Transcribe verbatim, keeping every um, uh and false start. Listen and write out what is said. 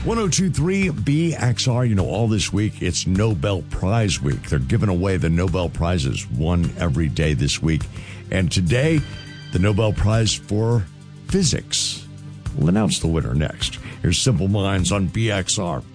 ten twenty-three B X R. You know, all this week, it's Nobel Prize Week. They're giving away the Nobel Prizes, one every day this week. And today, the Nobel Prize for Physics. We'll announce the winner next. Here's Simple Minds on B X R.